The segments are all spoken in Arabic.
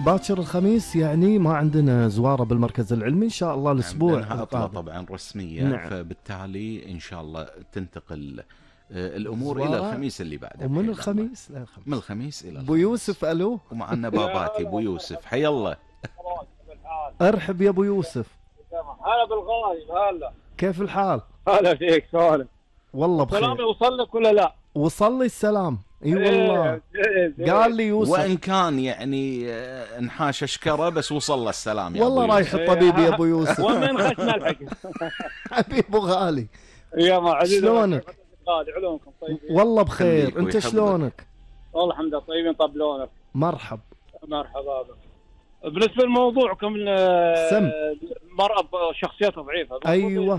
باكر الخميس يعني ما عندنا زوارة بالمركز العلمي إن شاء الله الأسبوع عندنا أطلع طبعا رسمية. نعم. فبالتالي إن شاء الله تنتقل الأمور إلى الخميس اللي بعده. ومن الخميس من الخميس إلى الخميس. أبو يوسف ألو. ومعنا باباتي أبو يوسف، حي الله. أرحب يا أبو يوسف. هلا بالغايب. هلا كيف الحال؟ هلا فيك سالم. والله بخير. سلامي وصل لك ولا لا؟ وصل لي السلام. اي والله. قال لي يوسف وان كان يعني انحاش اشكره بس وصل له السلام. يا والله رايح الطبيب يا ابو يوسف. ومن خشنا الحق حبيب ابو غالي. يا ما عزيز شلونك؟ غالي علومكم طيبين؟ والله بخير. انت شلونك؟ والله الحمد لله طيبين. طب لونك؟ مرحب بك. بالنسبه لموضوعكم المرأة شخصيتها ضعيفة. ايوه.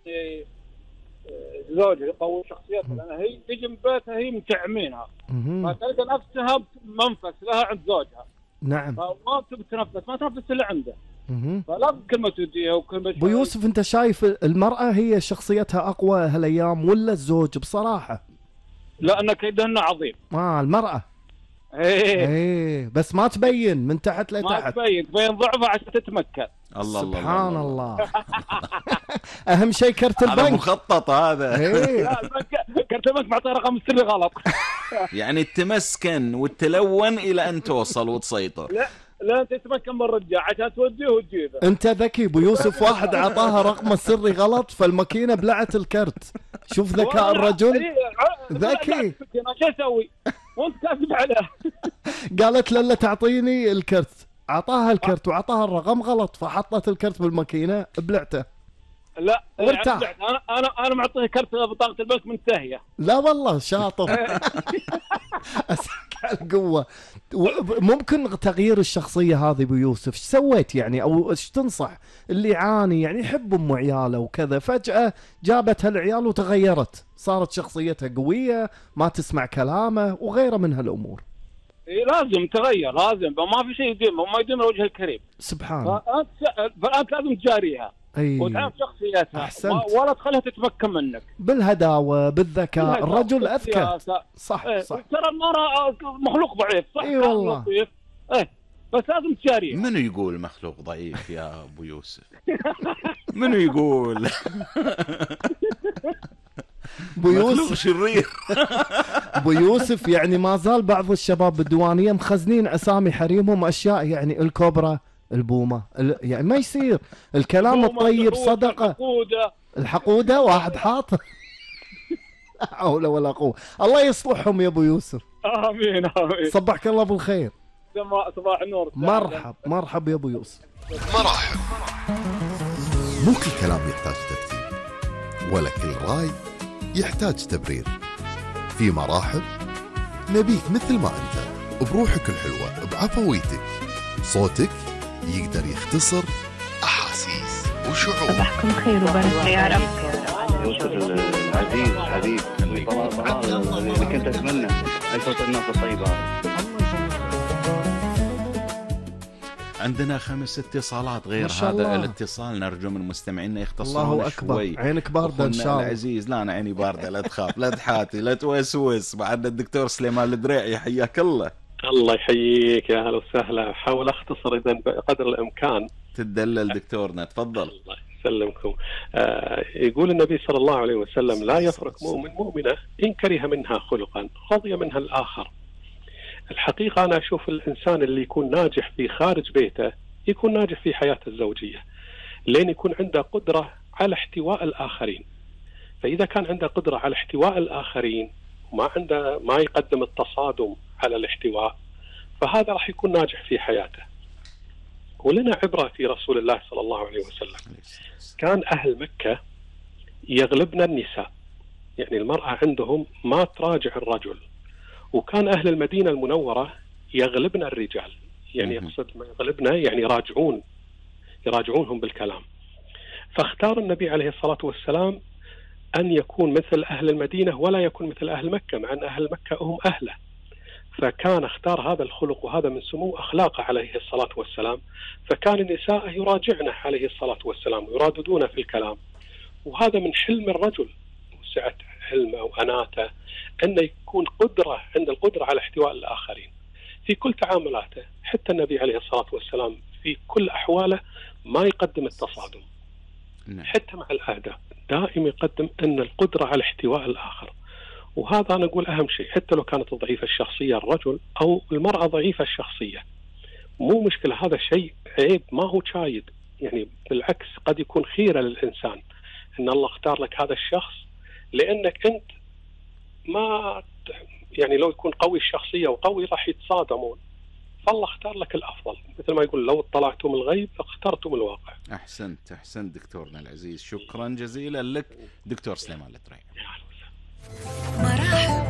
زوجها يقوي شخصيتها لأنها هي تجي من بيتها هي متعمينها، فتلقى نفسها منفس لها عند زوجها. نعم. فما تنفس، ما تنفس إلا عنده. فلا كلمة توديها وكلمة. أبو يوسف أنت شايف المرأة هي شخصيتها أقوى هالأيام ولا الزوج بصراحة؟ لأن كيدهن عظيم. المرأة. ايه بس ما تبين من تحت لتحت. ما تبين ضعفها عشان تتمكن. الله سبحان الله. اهم شيء كرت البنك. هذا مخطط هذا. لا كرت البنك معطي رقم السري غلط. يعني التمسكن والتلون الى ان توصل وتسيطر. لا تتمكن من الرجال عشان توديه وتجيبه. انت ذكي ابو يوسف. واحد اعطاها رقم السري غلط فالماكينه بلعت الكرت. شوف ذكاء الرجل. ذكي. شو اسوي وانت كاتب عليه؟ قالت له تعطيني الكرت. اعطاها الكرت واعطاها الرقم غلط فحطت الكرت بالماكينه بلعته. لا انا معطيه كرت بطاقه البنك منتهيه. لا والله شاطر. القوة. ممكن تغيير الشخصية هذه ابو يوسف. ايش سويت يعني او ايش تنصح اللي يعاني يعني يحب ام عياله وكذا فجأة جابت هالعيال وتغيرت صارت شخصيتها قوية ما تسمع كلامه وغيره من هالامور؟ لازم تغير. لازم ما في شيء يديم ما يديم وجه الكريم سبحان. فأنت لازم تجاريها. أيوة. وتعرف شخصيتها. أحسنت. ولا تخليها تتمكن منك. بالهداوة بالذكاء. الرجل أذكى. صح. ترى المرأة مخلوق ضعيف. صح. اي والله. بس لازم تجاريها. منو يقول مخلوق ضعيف يا ابو يوسف؟ منو يقول؟ ابو يوسف مخلوق شرير. ابو يوسف يعني ما زال بعض الشباب بالديوانية مخزنين اسامي حريمهم اشياء يعني الكوبرا البومة يعني ما يصير الكلام الطيب صدقة. الحقودة واحد حاط. لا حول ولا قوة. الله يصلحهم يا ابو يوسف. امين. صبحك الله بالخير. صباح النور. مرحب يا ابو يوسف. مراحب. مو كل كلام يحتاج ترتيب ولا كل راي يحتاج تبرير. في مراحب نبيك مثل ما انت بروحك الحلوة بعفويتك. صوتك يقدر يختصر أحاسيس وشعور. صباحكم خير وبركة يا رب. يوسف العزيز حبيب اللي كنت أتمنى أن توصلنا قصيبة. عندنا 5 اتصالات غير هذا الاتصال. نرجو من مستمعينا يختصرون الله أكبر. شوي. عينك باردة إن شاء الله. العزيز لا أنا عيني باردة. لا تخاف لا تحاتي لا توسوس. بعد الدكتور سليمان الدريعي حياك الله. الله يحييك يا هلا وسهلا. حاول أختصر إذا بقدر الإمكان. تدلل دكتورنا تفضل. الله يسلمكم. يقول النبي صلى الله عليه وسلم لا يفرق مؤمن مؤمنة إن كره منها خلقا رضي منها الآخر. الحقيقة أنا أشوف الإنسان اللي يكون ناجح في خارج بيته يكون ناجح في حياته الزوجية لين يكون عنده قدرة على احتواء الآخرين. فإذا كان عنده قدرة على احتواء الآخرين ما يقدم التصادم على الاحتواء فهذا راح يكون ناجح في حياته. ولنا عبرة في رسول الله صلى الله عليه وسلم. كان أهل مكة يغلبنا النساء يعني المرأة عندهم ما تراجع الرجل. وكان أهل المدينة المنورة يغلبنا الرجال يعني يقصد ما يغلبنا يعني يراجعونهم بالكلام. فاختار النبي عليه الصلاة والسلام أن يكون مثل أهل المدينة ولا يكون مثل أهل مكة مع أن أهل مكة هم أهله. فكان اختار هذا الخلق وهذا من سمو أخلاقه عليه الصلاة والسلام. فكان النساء يراجعنا عليه الصلاة والسلام ويراددون في الكلام. وهذا من حلم الرجل وسعة حلمه وأناته أن يكون عند القدرة على احتواء الآخرين في كل تعاملاته حتى النبي عليه الصلاة والسلام في كل أحواله ما يقدم التصادم. حتى مع الأهداف دائما يقدم أن القدرة على احتواء الآخر. وهذا أنا أقول أهم شيء، حتى لو كانت ضعيفة الشخصية الرجل أو المرأة ضعيفة الشخصية، مو مشكلة، هذا شيء عيب ما هو شايد، يعني بالعكس قد يكون خيرة للإنسان أن الله اختار لك هذا الشخص، لأنك أنت ما يعني لو يكون قوي الشخصية وقوي راح يتصادمون، فالله اختار لك الأفضل. مثل ما يقول لو اطلعتم الغيب لاخترتم الواقع. أحسنت دكتورنا العزيز، شكرا جزيلا لك دكتور سليمان التريع. مراحب.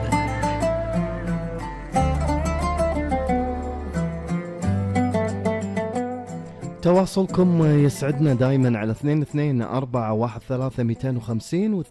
تواصلكم يسعدنا دائما على 22413250 و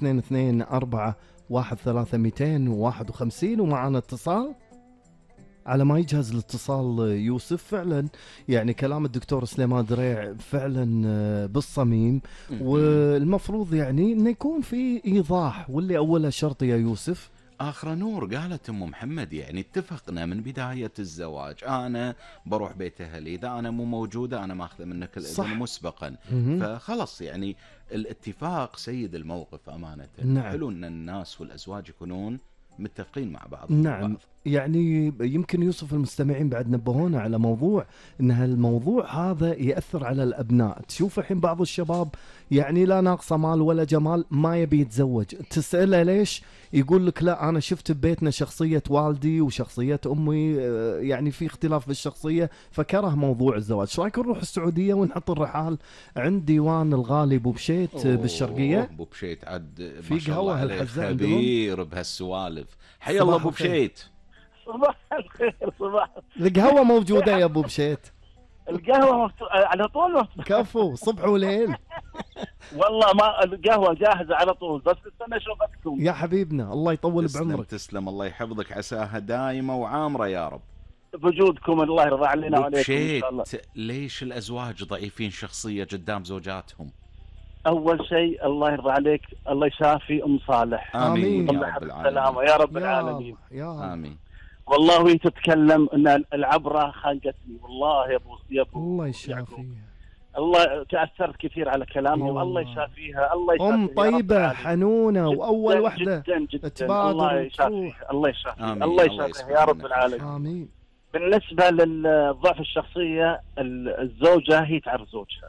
22413251 ومعنا اتصال. على ما يجهز الاتصال يوسف، فعلا يعني كلام الدكتور سليمان دريع فعلا بالصميم، والمفروض يعني انه يكون في ايضاح، واللي اولها شرط يا يوسف. آخر نور قالت أم محمد يعني اتفقنا من بداية الزواج أنا بروح بيت أهلي، إذا أنا مو موجودة أنا ماخذ منك الإذن مسبقا. فخلص يعني الاتفاق سيد الموقف أمانة. نعم. حلو أن الناس والأزواج يكونون متفقين مع بعض. نعم. يعني يمكن يوسف المستمعين بعد نبهونا على موضوع ان هالموضوع هذا يأثر على الابناء. تشوف الحين بعض الشباب يعني لا ناقصه مال ولا جمال ما يبي يتزوج، تسأله ليش؟ يقول لك لا انا شفت ببيتنا شخصية والدي وشخصية امي يعني في اختلاف بالشخصية فكره موضوع الزواج. شو رايك نروح السعودية ونحط الرحال عند ديوان الغالي ابو بشيت بالشرقية؟ ابو بشيت عاد في قهوة هالحزان كبير بهالسوالف. حيا الله ابو بشيت. صباح الخير. صباح القهوة موجودة يا ابو بشيت؟ القهوة على طول كفو صبح وليل. والله ما القهوة جاهزة على طول، بس استنى اشوفكم يا حبيبنا. الله يطول بعمرك. تسلم الله يحفظك، عساها دائمة وعامرة يا رب بوجودكم. الله يرضى علينا وعليكم ان شاء الله. ليش الازواج ضعيفين شخصية قدام زوجاتهم؟ اول شيء الله يرضى عليك، الله يشافي ام صالح. امين يا رب العالمين. يا رب العالمين. امين. والله وهي تتكلم ان العبره خانقتني والله يا ابو الله يشافيها. الله تاثرت كثير على كلامهم. الله يشافيها. الله يشافيها. ام طيبه حنونه واول وحده جدا تبادر. الله يشافيها. الله يشافيها. الله يشافيها يا رب العالمين. امين. بالنسبه للضعف الشخصيه، الزوجه هي تعرف زوجها.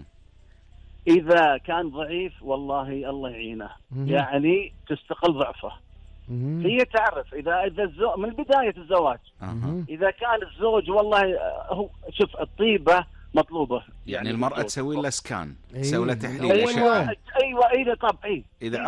اذا كان ضعيف والله الله يعينه، يعني تستقل ضعفه. هي تعرف اذا من بدايه الزواج اذا كان الزوج والله هو شوف الطيبه مطلوبه، يعني المراه تسوي له سكان، تسوي له تحليل ايوه طبعا. اذا